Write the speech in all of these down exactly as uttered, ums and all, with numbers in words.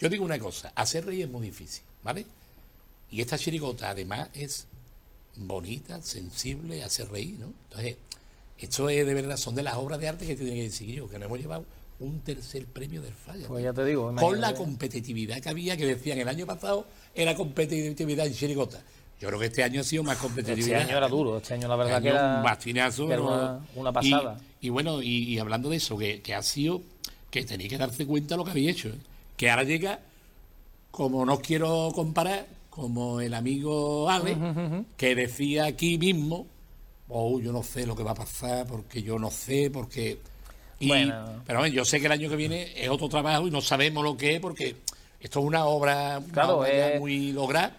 Yo digo una cosa, hacer reír es muy difícil, ¿vale? Y esta chirigota además es bonita, sensible, hace reír, ¿no? Entonces, esto es de verdad, son de las obras de arte que tiene que decir yo, que nos hemos llevado un tercer premio del Falla. Pues ya te digo, con imagínate. la competitividad que había, que decían el año pasado era competitividad en chirigota. Yo creo que este año ha sido más competitividad. Este año era duro, este año la verdad Este que año era, un bastinazo, que era ¿no? una, una pasada. Y, y bueno, y, y hablando de eso, que, que ha sido, que tenéis que darse cuenta de lo que habéis hecho, ¿eh? Que ahora llega, como no os quiero comparar, como el amigo Ale, uh-huh, uh-huh. que decía aquí mismo, oh, yo no sé lo que va a pasar, porque yo no sé, porque... Y, bueno. Pero bueno, yo sé que el año que viene es otro trabajo y no sabemos lo que es, porque esto es una obra, claro, una obra es... ya muy lograda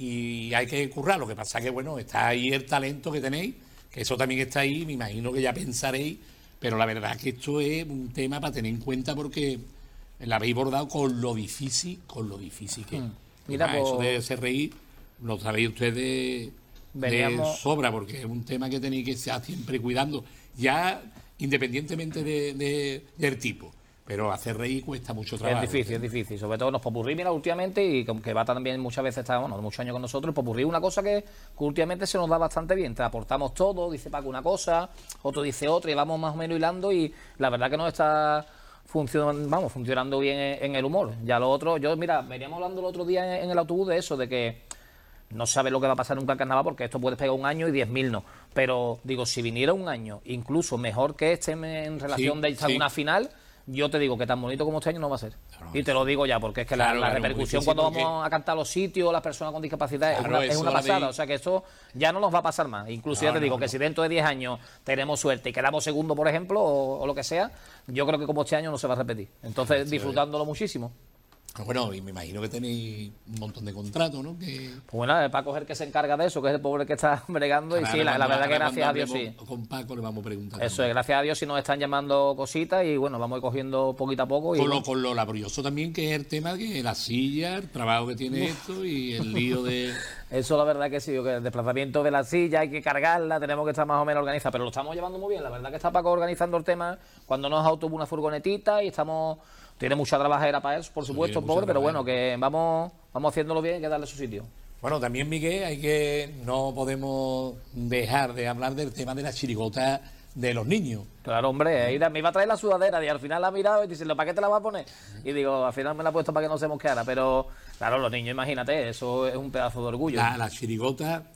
y hay que currar. Lo que pasa es que, bueno, está ahí el talento que tenéis, que eso también está ahí, me imagino que ya pensaréis, pero la verdad es que esto es un tema para tener en cuenta porque la habéis bordado con lo difícil, con lo difícil que es. Hmm. Mira, pues, eso de ese reír, lo sabéis ustedes Veníamos... de sobra, porque es un tema que tenéis que estar siempre cuidando, ya independientemente de, de, del tipo. Pero hacer reír cuesta mucho trabajo. Es difícil, es difícil. Sobre todo los popurrí, mira, últimamente, y que va también muchas veces, está, bueno, muchos años con nosotros, el popurrí es una cosa que, que últimamente se nos da bastante bien. Te aportamos todo, dice Paco una cosa, otro dice otra, y vamos más o menos hilando, y la verdad que nos está funcionando, vamos, funcionando bien en, en el humor. Ya lo otro, yo, mira, veníamos hablando el otro día en, en el autobús de eso, de que no sabes lo que va a pasar nunca en carnaval, porque esto puedes pegar un año y diez mil no. Pero, digo, si viniera un año, incluso mejor que este en relación sí, de esta sí. una final, yo te digo que tan bonito como este año no va a ser. Claro, y te lo digo ya, porque es que claro, la, la claro, repercusión cuando porque... vamos a cantar los sitios, las personas con discapacidad, claro, es una, es una pasada. De... O sea que esto ya no nos va a pasar más. Incluso claro, ya te digo no, que no. si dentro de diez años tenemos suerte y quedamos segundo, por ejemplo, o, o lo que sea, yo creo que como este año no se va a repetir. Entonces, claro, disfrutándolo muchísimo. Bueno, y me imagino que tenéis un montón de contratos, ¿no? Que... Pues bueno, el Paco es el que se encarga de eso, que es el pobre que está bregando. Ahora, y sí, la, la verdad que gracias a Dios sí. Con Paco le vamos a preguntar. Eso también. Es, gracias a Dios sí nos están llamando cositas y bueno, vamos cogiendo poquito a poco. Y con, bueno. lo, con lo laborioso también, que es el tema de la silla, el trabajo que tiene esto y el lío de... Eso la verdad que sí, que el desplazamiento de la silla hay que cargarla, tenemos que estar más o menos organizados, pero lo estamos llevando muy bien. La verdad que está Paco organizando el tema, cuando nos autobús una furgonetita y estamos... Tiene mucha trabajera para él, por supuesto, sí, pobre, pero bueno, que vamos vamos haciéndolo bien y hay que darle su sitio. Bueno, también, Miguel, hay que no podemos dejar de hablar del tema de la chirigota de los niños. Claro, hombre, ¿sí? Me iba a traer la sudadera y al final la ha mirado y dice, ¿para qué te la vas a poner? Y digo, al final me la he puesto para que no se mosqueara, pero claro, los niños, imagínate, eso es un pedazo de orgullo. La, la chirigota,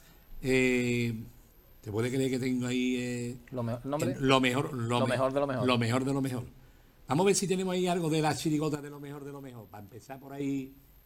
eh, ¿te puede creer que tengo ahí eh, lo, me ¿nombre? lo mejor lo, lo me mejor de lo mejor? Lo mejor de lo mejor. Vamos a ver si tenemos ahí algo de la chirigota de lo mejor de lo mejor. Para empezar por ahí,